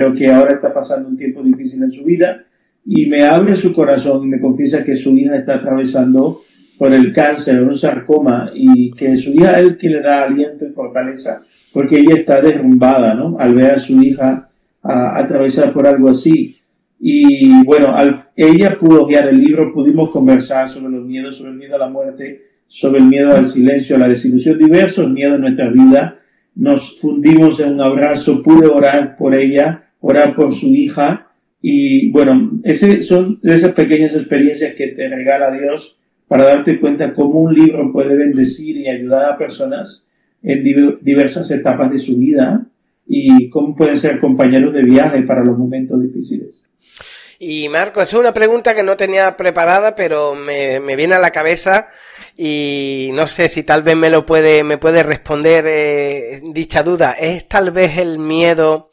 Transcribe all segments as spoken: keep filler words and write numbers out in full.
pero que ahora está pasando un tiempo difícil en su vida, y me abre su corazón y me confiesa que su hija está atravesando por el cáncer, un sarcoma, y que su hija es el que le da aliento y fortaleza, porque ella está derrumbada, ¿no? Al ver a su hija a, atravesar por algo así. Y bueno, al, ella pudo guiar el libro, pudimos conversar sobre los miedos, sobre el miedo a la muerte, sobre el miedo al silencio, a la desilusión, diversos miedos en nuestra vida. Nos fundimos en un abrazo, pude orar por ella, orar por su hija, y bueno, ese son de esas pequeñas experiencias que te regala Dios para darte cuenta cómo un libro puede bendecir y ayudar a personas en diversas etapas de su vida, y cómo pueden ser compañeros de viaje para los momentos difíciles. Y Marco, es una pregunta que no tenía preparada, pero me, me viene a la cabeza y no sé si tal vez me lo puede, me puede responder eh, dicha duda. ¿Es tal vez el miedo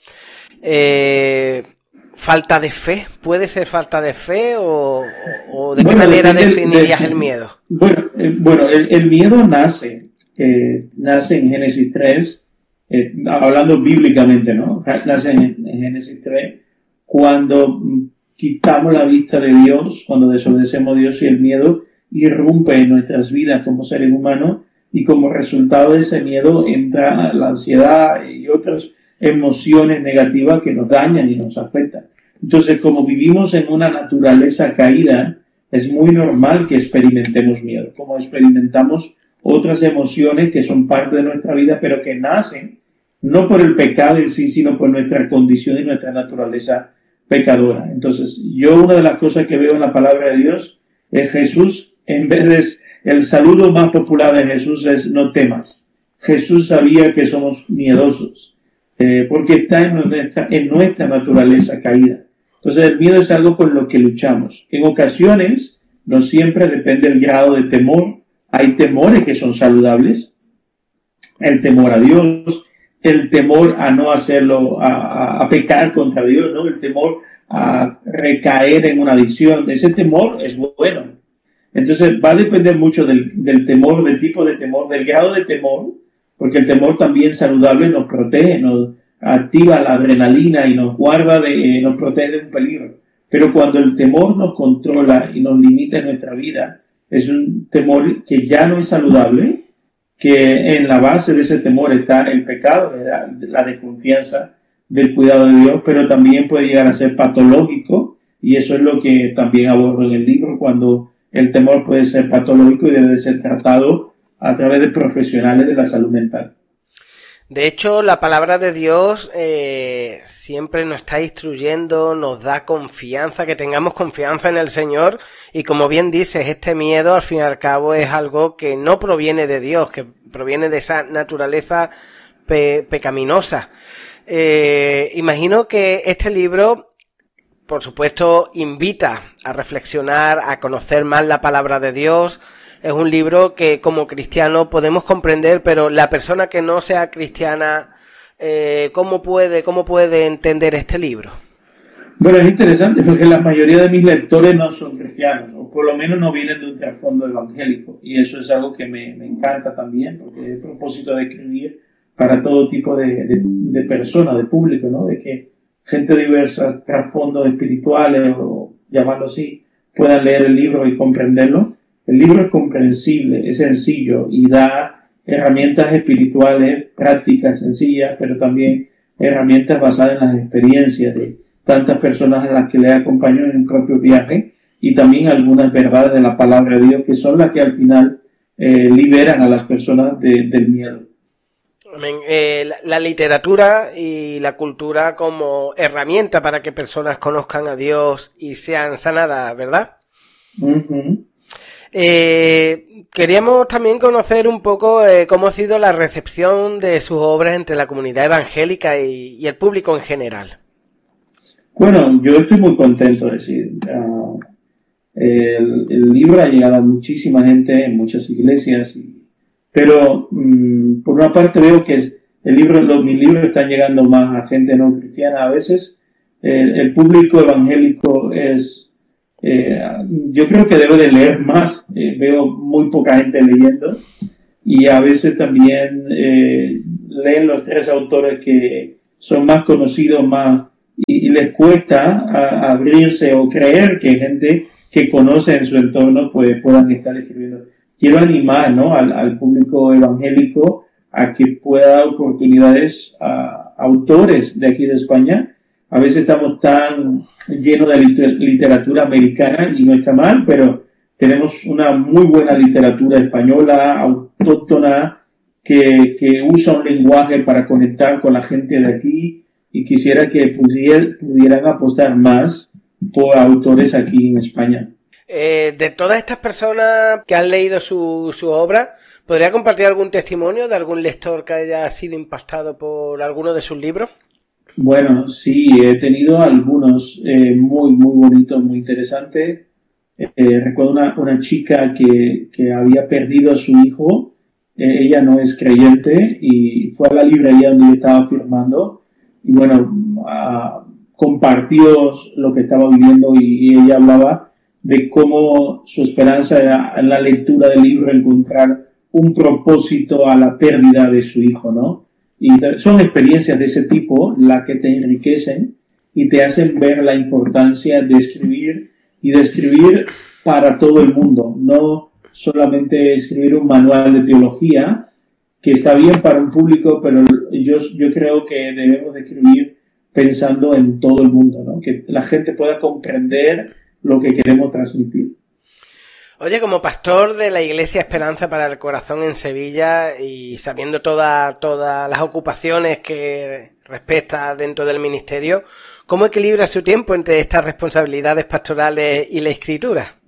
eh, falta de fe? ¿Puede ser falta de fe o, o de bueno, qué manera de, definirías de, el miedo? Bueno, eh, bueno el, el miedo nace, eh, nace en Génesis tres, eh, hablando bíblicamente, ¿no? Nace en, en Génesis tres, cuando quitamos la vista de Dios, cuando desobedecemos a Dios, y el miedo irrumpe en nuestras vidas como seres humanos, y como resultado de ese miedo entra la ansiedad y otras emociones negativas que nos dañan y nos afectan. Entonces, como vivimos en una naturaleza caída, es muy normal que experimentemos miedo, como experimentamos otras emociones que son parte de nuestra vida, pero que nacen no por el pecado en sí, sino por nuestra condición y nuestra naturaleza pecadora. Entonces, yo una de las cosas que veo en la palabra de Dios es Jesús, en vez de el saludo más popular de Jesús es no temas. Jesús sabía que somos miedosos, eh, porque está en nuestra, en nuestra naturaleza caída. Entonces, el miedo es algo con lo que luchamos. En ocasiones, no siempre depende del grado de temor. Hay temores que son saludables. El temor a Dios, el temor a no hacerlo, a, a, a pecar contra Dios, ¿no? El temor a recaer en una adicción. Ese temor es bueno. Entonces va a depender mucho del, del temor, del tipo de temor, del grado de temor, porque el temor también saludable nos protege, nos activa la adrenalina y nos guarda de, eh, nos protege de un peligro. Pero cuando el temor nos controla y nos limita en nuestra vida, es un temor que ya no es saludable, que en la base de ese temor está el pecado, ¿verdad? La desconfianza del cuidado de Dios, pero también puede llegar a ser patológico, y eso es lo que también abordo en el libro, cuando el temor puede ser patológico y debe ser tratado a través de profesionales de la salud mental. De hecho, la palabra de Dios eh, siempre nos está instruyendo, nos da confianza, que tengamos confianza en el Señor, y como bien dices, este miedo al fin y al cabo es algo que no proviene de Dios, que proviene de esa naturaleza pe- pecaminosa. Eh, imagino que este libro, por supuesto, invita a reflexionar, a conocer más la palabra de Dios. Es un libro que como cristiano podemos comprender, pero la persona que no sea cristiana, eh, ¿cómo puede, cómo puede entender este libro? Bueno, es interesante porque la mayoría de mis lectores no son cristianos, o por lo menos no vienen de un trasfondo evangélico, y eso es algo que me, me encanta también, porque es el propósito de escribir para todo tipo de, de, de personas, de público, ¿no? De que gente de diversos trasfondos espirituales, o llamarlo así, puedan leer el libro y comprenderlo. El libro es comprensible, es sencillo y da herramientas espirituales, prácticas, sencillas, pero también herramientas basadas en las experiencias de tantas personas a las que le acompañó en el propio viaje, y también algunas verdades de la palabra de Dios que son las que al final eh, liberan a las personas de, del miedo. Eh, la, la literatura y la cultura como herramienta para que personas conozcan a Dios y sean sanadas, ¿verdad? Uh-huh. Eh, queríamos también conocer un poco eh, cómo ha sido la recepción de sus obras entre la comunidad evangélica y, y el público en general. Bueno, yo estoy muy contento de decir, uh, el, el libro ha llegado a muchísima gente en muchas iglesias, y, pero um, por una parte veo que el libro, los, mis libros están llegando más a gente no cristiana. A veces el, el público evangélico es Eh, yo creo que debe de leer más, eh, veo muy poca gente leyendo, y a veces también eh, leen los tres autores que son más conocidos, más, y, y les cuesta a, abrirse o creer que gente que conoce en su entorno pues puedan estar escribiendo. Quiero animar, ¿no?, al, al público evangélico a que pueda dar oportunidades a autores de aquí de España. A veces estamos tan llenos de literatura americana y no está mal, pero tenemos una muy buena literatura española, autóctona, que, que usa un lenguaje para conectar con la gente de aquí, y quisiera que pudier, pudieran apostar más por autores aquí en España. Eh, de todas estas personas que han leído su, su obra, ¿podría compartir algún testimonio de algún lector que haya sido impactado por alguno de sus libros? Bueno, sí, he tenido algunos eh, muy, muy bonitos, muy interesantes. Eh, recuerdo una, una chica que, que había perdido a su hijo. Eh, ella no es creyente y fue a la librería donde yo estaba firmando y bueno, uh, compartió lo que estaba viviendo y, y ella hablaba de cómo su esperanza era en la lectura del libro encontrar un propósito a la pérdida de su hijo, ¿no? Y son experiencias de ese tipo las que te enriquecen y te hacen ver la importancia de escribir y de escribir para todo el mundo, no solamente escribir un manual de teología, que está bien para un público, pero yo, yo creo que debemos de escribir pensando en todo el mundo, ¿no? Que la gente pueda comprender lo que queremos transmitir. Oye, como pastor de la Iglesia Esperanza para el Corazón en Sevilla y sabiendo todas todas las ocupaciones que respecta dentro del ministerio, ¿cómo equilibra su tiempo entre estas responsabilidades pastorales y la escritura?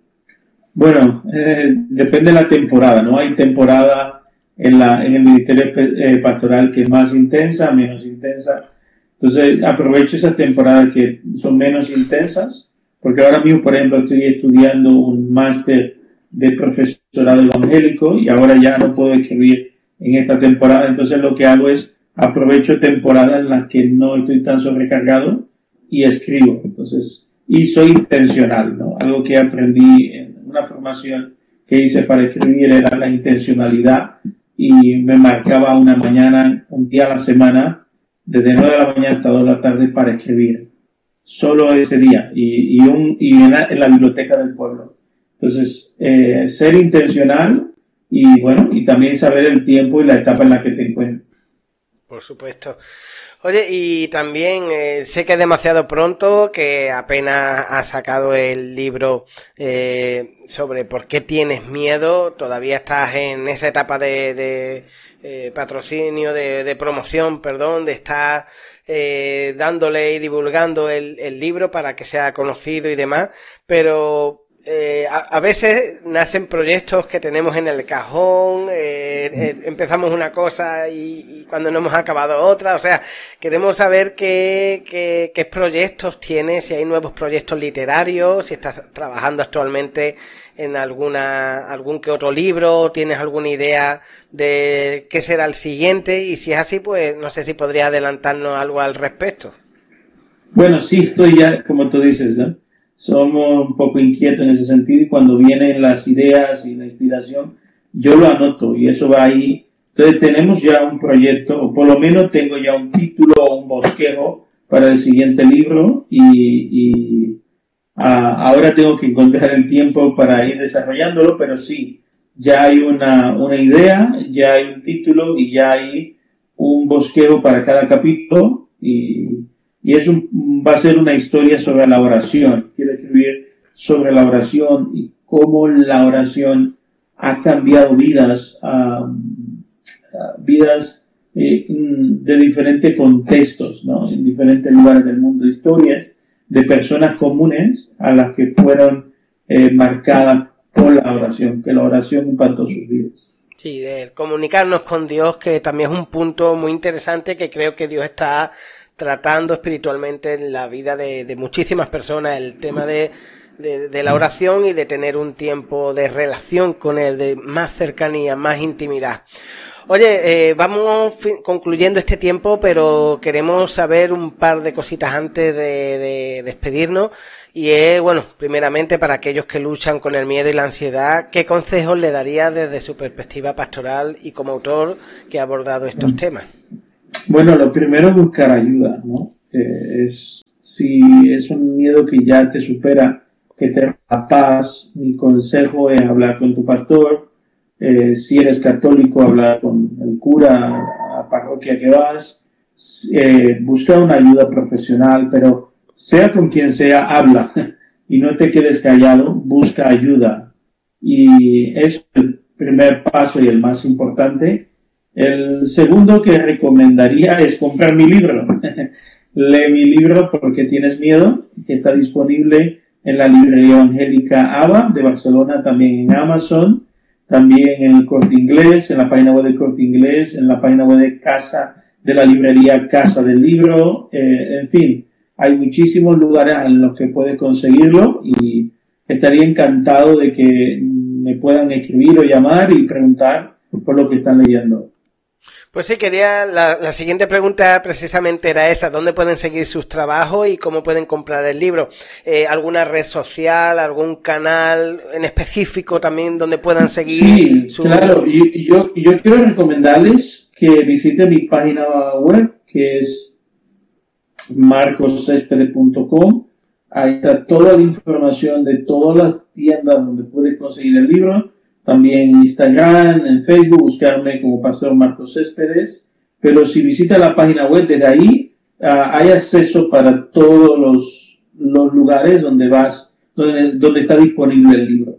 Bueno, eh, depende de la temporada, ¿no? Hay temporada en la en el ministerio eh, pastoral que es más intensa, menos intensa. Entonces aprovecho esas temporadas que son menos intensas, porque ahora mismo, por ejemplo, estoy estudiando un máster de profesorado evangélico y ahora ya no puedo escribir en esta temporada. Entonces lo que hago es aprovecho temporadas en las que no estoy tan sobrecargado y escribo. Entonces, y soy intencional, ¿no? Algo que aprendí en una formación que hice para escribir era la intencionalidad y me marcaba una mañana, un día a la semana, desde nueve de la mañana hasta dos de la tarde para escribir. Solo ese día y, y, un, y en, la, en la biblioteca del pueblo. Entonces, eh, ser intencional y bueno, y también saber el tiempo y la etapa en la que te encuentras. Por supuesto. Oye, y también eh, sé que es demasiado pronto, que apenas has sacado el libro eh, sobre por qué tienes miedo, todavía estás en esa etapa de, de eh, patrocinio, de, de promoción, perdón, de estar eh, dándole y divulgando el, el libro para que sea conocido y demás, pero eh, a, a veces nacen proyectos que tenemos en el cajón, eh, eh, empezamos una cosa y, y cuando no hemos acabado otra, o sea, queremos saber qué, qué, qué proyectos tienes, si hay nuevos proyectos literarios, si estás trabajando actualmente en alguna algún que otro libro, tienes alguna idea de qué será el siguiente, y si es así, pues no sé si podría adelantarnos algo al respecto. Bueno, sí, estoy ya, como tú dices, ¿no? Somos un poco inquietos en ese sentido y cuando vienen las ideas y la inspiración, yo lo anoto y eso va ahí. Entonces tenemos ya un proyecto, o por lo menos tengo ya un título o un bosquejo para el siguiente libro y, y a, ahora tengo que encontrar el tiempo para ir desarrollándolo, pero sí, ya hay una, una idea, ya hay un título y ya hay un bosquejo para cada capítulo y Y es un, va a ser una historia sobre la oración. Quiero escribir sobre la oración y cómo la oración ha cambiado vidas, uh, uh, vidas eh, de diferentes contextos, ¿no? En diferentes lugares del mundo. Historias de personas comunes a las que fueron eh, marcadas por la oración, que la oración impactó sus vidas. Sí, de comunicarnos con Dios, que también es un punto muy interesante que creo que Dios está tratando espiritualmente en la vida de, de muchísimas personas, el tema de, de, de la oración y de tener un tiempo de relación con Él, de más cercanía, más intimidad. Oye, eh, vamos concluyendo este tiempo, pero queremos saber un par de cositas antes de, de despedirnos. Y es, bueno, primeramente para aquellos que luchan con el miedo y la ansiedad, ¿qué consejos le daría desde su perspectiva pastoral y como autor que ha abordado estos temas? Bueno, lo primero es buscar ayuda, ¿no? Eh, es, si es un miedo que ya te supera, que te da paz, mi consejo es hablar con tu pastor. Eh, si eres católico, hablar con el cura, a la parroquia que vas. Eh, busca una ayuda profesional, pero sea con quien sea, habla y no te quedes callado, busca ayuda. Y es el primer paso y el más importante. El segundo que recomendaría es comprar mi libro. Lee mi libro porque tienes miedo, que está disponible en la librería evangélica Abba de Barcelona, también en Amazon, también en el Corte Inglés, en la página web del Corte Inglés, en la página web de Casa, de la librería Casa del Libro, eh, en fin, hay muchísimos lugares en los que puedes conseguirlo y estaría encantado de que me puedan escribir o llamar y preguntar por lo que están leyendo. Pues sí, quería, la, la siguiente pregunta precisamente era esa, ¿dónde pueden seguir sus trabajos y cómo pueden comprar el libro? Eh, ¿Alguna red social, algún canal en específico también donde puedan seguir? Sí, su... claro, y yo, yo quiero recomendarles que visiten mi página web, que es marcos cespedes punto com. Ahí está toda la información de todas las tiendas donde puedes conseguir el libro. También en Instagram, en Facebook, buscarme como Pastor Marcos Céspedes. Pero si visita la página web, desde ahí uh, hay acceso para todos los, los lugares donde vas, donde, donde está disponible el libro.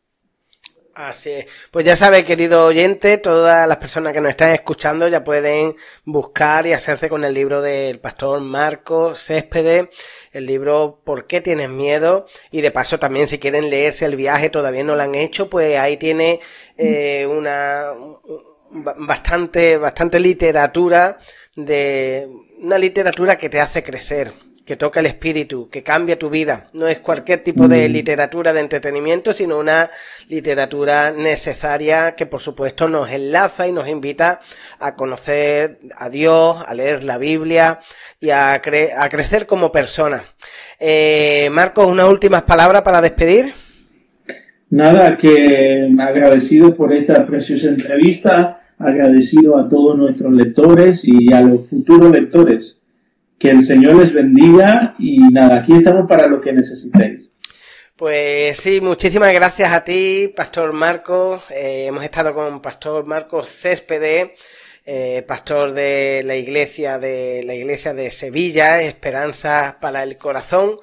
Así es. Pues ya sabe, querido oyente, todas las personas que nos están escuchando ya pueden buscar y hacerse con el libro del Pastor Marcos Céspedes, el libro ¿Por qué tienes miedo? Y de paso también si quieren leerse El viaje, todavía no lo han hecho, pues ahí tiene eh, una bastante bastante literatura, de una literatura que te hace crecer, que toca el espíritu, que cambia tu vida. No es cualquier tipo de literatura de entretenimiento, sino una literatura necesaria que por supuesto nos enlaza y nos invita a conocer a Dios, a leer la Biblia y a, cre- a crecer como persona. Eh, Marcos, unas últimas palabras para despedir. Nada, que agradecido por esta preciosa entrevista, agradecido a todos nuestros lectores y a los futuros lectores. Que el Señor les bendiga y nada, aquí estamos para lo que necesitéis. Pues sí, muchísimas gracias a ti, Pastor Marcos. Eh, hemos estado con Pastor Marcos Céspedes, eh, pastor de la iglesia de la iglesia de Sevilla, Esperanza para el Corazón.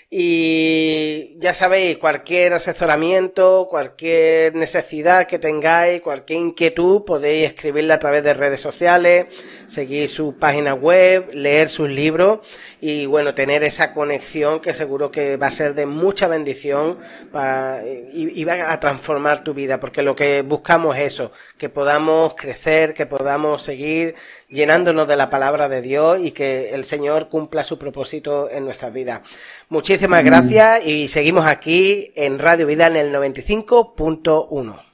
Y ya sabéis, cualquier asesoramiento, cualquier necesidad que tengáis, cualquier inquietud, podéis escribirla a través de redes sociales, seguir su página web, leer sus libros y bueno, tener esa conexión que seguro que va a ser de mucha bendición para, y, y va a transformar tu vida, porque lo que buscamos es eso, que podamos crecer, que podamos seguir llenándonos de la palabra de Dios y que el Señor cumpla su propósito en nuestras vidas. Muchísimas gracias y seguimos aquí en Radio Vida en el noventa y cinco punto uno.